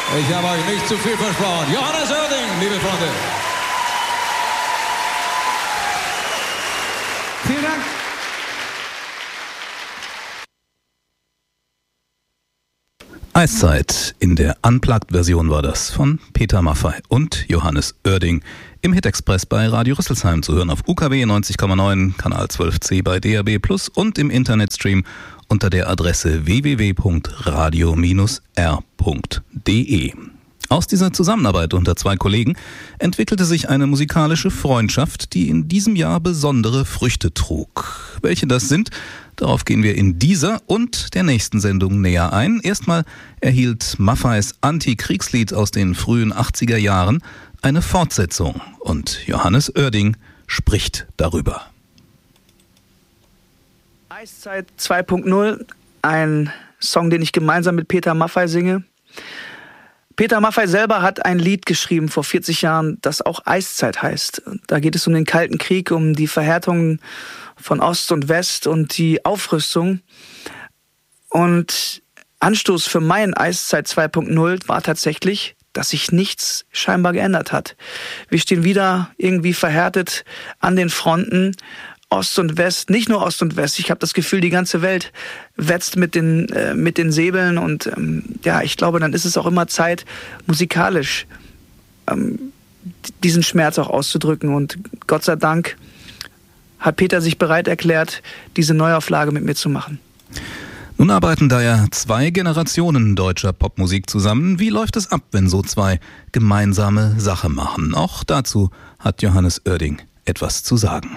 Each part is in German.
Ich habe euch nicht zu viel versprochen. Johannes Oerding, liebe Freunde. Vielen Dank. Eiszeit. In der Unplugged-Version war das von Peter Maffay und Johannes Oerding im Hit-Express bei Radio Rüsselsheim zu hören auf UKW 90,9, Kanal 12C bei DAB+ und im Internetstream unter der Adresse www.radio-r.de. Aus dieser Zusammenarbeit unter zwei Kollegen entwickelte sich eine musikalische Freundschaft, die in diesem Jahr besondere Früchte trug. Welche das sind, darauf gehen wir in dieser und der nächsten Sendung näher ein. Erstmal erhielt Maffays Anti-Kriegslied aus den frühen 80er Jahren eine Fortsetzung und Johannes Oerding spricht darüber. Eiszeit 2.0, ein Song, den ich gemeinsam mit Peter Maffay singe. Peter Maffay selber hat ein Lied geschrieben vor 40 Jahren, das auch Eiszeit heißt. Da geht es um den Kalten Krieg, um die Verhärtung von Ost und West und die Aufrüstung. Und Anstoß für mein Eiszeit 2.0 war tatsächlich, dass sich nichts scheinbar geändert hat. Wir stehen wieder irgendwie verhärtet an den Fronten, Ost und West, nicht nur Ost und West. Ich habe das Gefühl, die ganze Welt wetzt mit den Säbeln und ich glaube, dann ist es auch immer Zeit, musikalisch diesen Schmerz auch auszudrücken. Und Gott sei Dank hat Peter sich bereit erklärt, diese Neuauflage mit mir zu machen. Nun arbeiten da ja zwei Generationen deutscher Popmusik zusammen. Wie läuft es ab, wenn so zwei gemeinsame Sache machen? Auch dazu hat Johannes Oerding etwas zu sagen.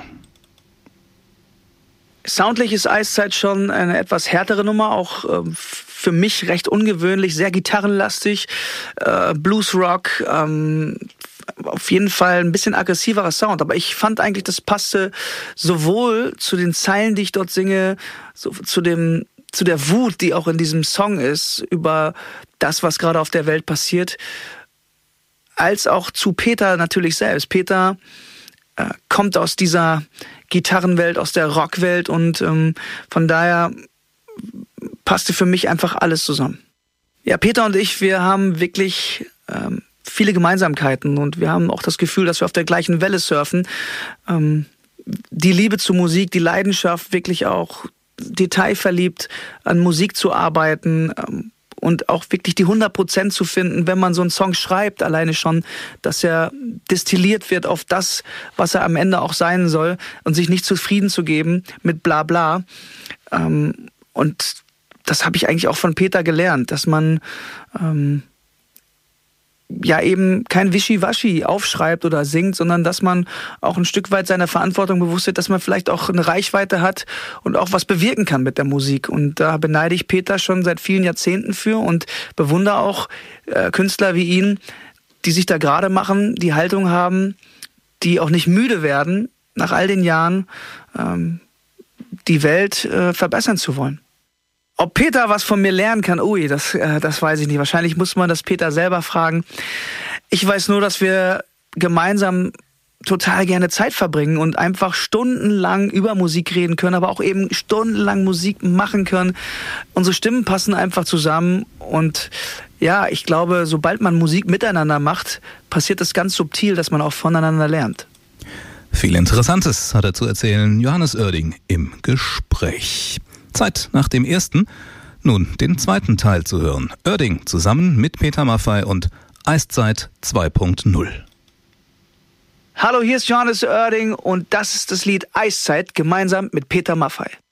Soundlich ist Eiszeit schon eine etwas härtere Nummer, auch für mich recht ungewöhnlich, sehr gitarrenlastig, Bluesrock, auf jeden Fall ein bisschen aggressiverer Sound. Aber ich fand eigentlich, das passte sowohl zu den Zeilen, die ich dort singe, so zu der Wut, die auch in diesem Song ist, über das, was gerade auf der Welt passiert, als auch zu Peter natürlich selbst. Peter kommt aus dieser Gitarrenwelt, aus der Rockwelt und von daher passte für mich einfach alles zusammen. Ja, Peter und ich, wir haben wirklich viele Gemeinsamkeiten und wir haben auch das Gefühl, dass wir auf der gleichen Welle surfen. Die Liebe zur Musik, die Leidenschaft, wirklich auch detailverliebt an Musik zu arbeiten und auch wirklich die 100% zu finden, wenn man so einen Song schreibt, alleine schon, dass er destilliert wird auf das, was er am Ende auch sein soll und sich nicht zufrieden zu geben mit bla bla. Und das habe ich eigentlich auch von Peter gelernt, dass man eben kein Wischiwaschi aufschreibt oder singt, sondern dass man auch ein Stück weit seiner Verantwortung bewusst wird, dass man vielleicht auch eine Reichweite hat und auch was bewirken kann mit der Musik. Und da beneide ich Peter schon seit vielen Jahrzehnten für und bewundere auch Künstler wie ihn, die sich da gerade machen, die Haltung haben, die auch nicht müde werden, nach all den Jahren die Welt verbessern zu wollen. Ob Peter was von mir lernen kann, das weiß ich nicht. Wahrscheinlich muss man das Peter selber fragen. Ich weiß nur, dass wir gemeinsam total gerne Zeit verbringen und einfach stundenlang über Musik reden können, aber auch eben stundenlang Musik machen können. Unsere Stimmen passen einfach zusammen und ja, ich glaube, sobald man Musik miteinander macht, passiert es ganz subtil, dass man auch voneinander lernt. Viel Interessantes hat er zu erzählen, Johannes Oerding im Gespräch. Zeit nach dem ersten, nun den zweiten Teil zu hören. Oerding zusammen mit Peter Maffay und Eiszeit 2.0. Hallo, hier ist Johannes Oerding und das ist das Lied Eiszeit gemeinsam mit Peter Maffay.